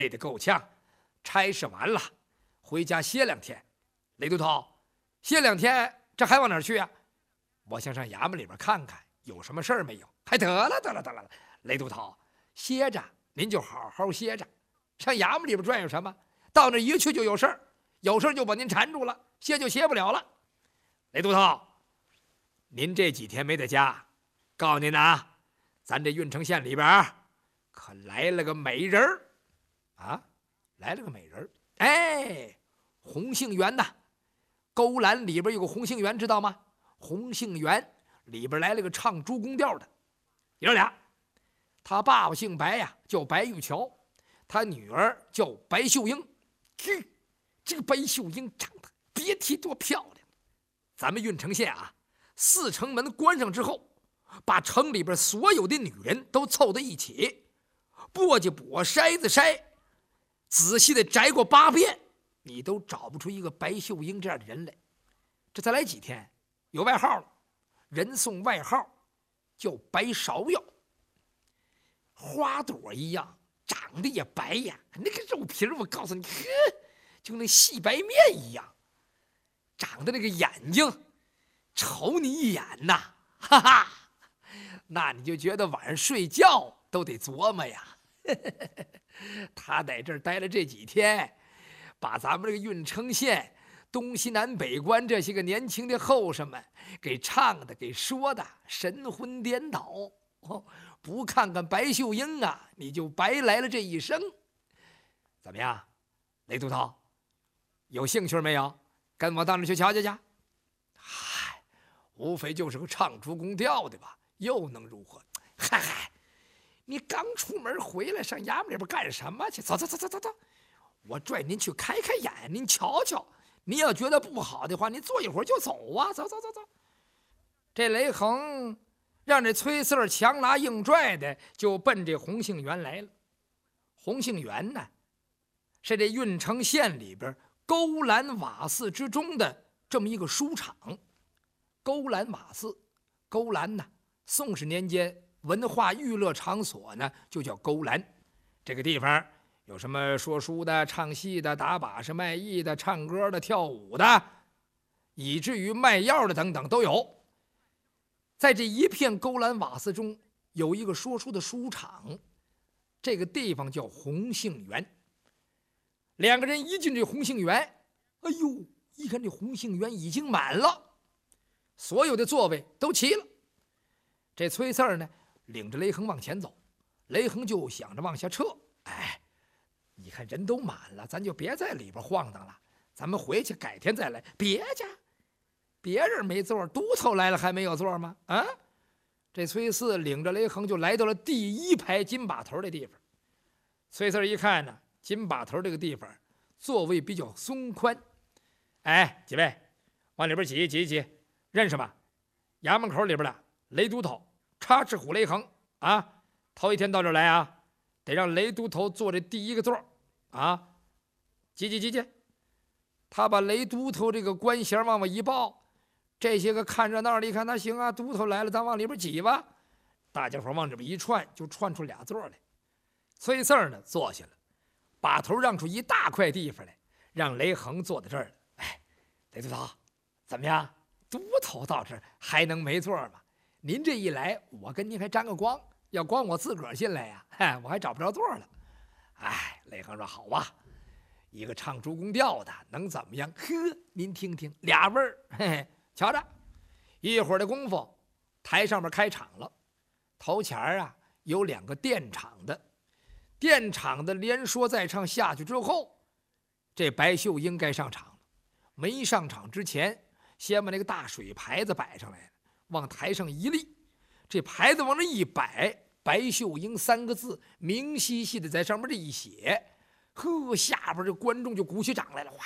累得够呛。差事完了，回家歇2天。雷都头，歇2天，这还往哪儿去啊？我想上衙门里边看看，有什么事儿没有？还得了，雷都头，歇着，您就好好歇着。上衙门里边转悠什么？到那一去就有事儿，有事儿就把您缠住了，歇就歇不了了。雷都头，您这几天没在家，告诉您啊，咱这郓城县里边可来了个美人儿啊！来了个美人儿，哎，洪杏园呐，勾栏里边有个洪杏园，知道吗？洪杏园里边来了个唱诸公调的，爷俩，他爸爸姓白呀，叫白玉桥，他女儿叫白秀英。这个白秀英长得别提多漂亮。咱们郓城县啊，4城门关上之后，把城里边所有的女人都凑在一起，簸箕簸，筛子筛，仔细的摘过8遍，你都找不出一个白秀英这样的人来。这再来几天，有外号了，人送外号叫白芍药，花朵一样，长得也白呀，那个肉皮我告诉你，就那细白面一样，长得那个眼睛，瞅你一眼呐，哈哈，那你就觉得晚上睡觉都得琢磨呀。他在这儿待了这几天，把咱们这个郓城县东西南北关这些个年轻的后生们给唱的给说的神魂颠倒。不看看白秀英啊，你就白来了这一生。怎么样，雷都头，有兴趣没有？跟我到那去瞧瞧去。嗨，无非就是个唱诸公调的吧，又能如何？嗨，你刚出门回来，上衙门里边干什么去？走，我拽您去开开眼，您瞧瞧。您要觉得不好的话，您坐一会儿就走啊！走。这雷横让这崔四儿强拉硬拽的，就奔这洪杏园来了。洪杏园呢，是这郓城县里边勾栏瓦肆之中的这么一个书场。勾栏瓦肆，勾栏呢，宋史年间文化娱乐场所呢，就叫勾栏。这个地方有什么说书的、唱戏的、打把式、卖艺的、唱歌的、跳舞的，以至于卖药的等等都有。在这一片勾栏瓦肆中，有一个说书的书场，这个地方叫洪杏园。2个人一进这洪杏园，哎呦，一看这洪杏园已经满了，所有的座位都齐了。这崔四儿呢，领着雷横往前走，雷横就想着往下撤。哎，你看人都满了，咱就别在里边晃荡了，咱们回去改天再来。别人没座，都头来了还没有座吗？啊！这崔四领着雷横就来到了第1排金把头的地方。崔四一看呢，金把头这个地方座位比较松宽。哎，几位往里边挤，认识吗？衙门口里边的雷都头插翅虎雷横啊，头一天到这儿来啊，得让雷都头坐这第1个座啊！挤。他把雷都头这个官衔往外一报，这些个看热闹的一看，那行啊，都头来了，咱往里边挤吧。大家伙往这边一串，就串出2座来。崔四儿呢坐下了，把头让出一大块地方来，让雷横坐在这儿了。哎，雷都头，怎么样？都头到这儿还能没座吗？您这一来，我跟您还沾个光，要光我自个儿进来呀，我还找不着座了。哎，雷横说好吧，一个唱诸公调的能怎么样？您听听俩味儿，嘿嘿，瞧着，一会儿的功夫，台上面开场了。头前啊有2个垫场的连说带唱下去之后，这白秀英该上场了。没上场之前，先把那个大水牌子摆上来了，往台上一立，这牌子往这一摆，白秀英3个字明晰晰的在上面这一写，下边这观众就鼓起掌来了，哗！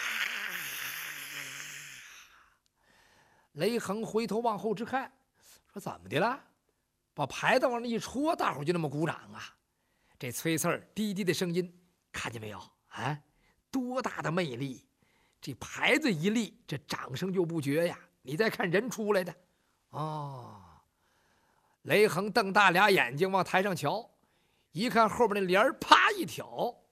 雷横回头往后直看，说怎么的了？把牌子往那一戳，大伙就那么鼓掌啊！这崔四儿低低的声音，看见没有啊？多大的魅力！这牌子一立，这掌声就不绝呀！你再看人出来的，哦，雷横瞪大俩眼睛往台上瞧，一看后边那帘儿啪一挑，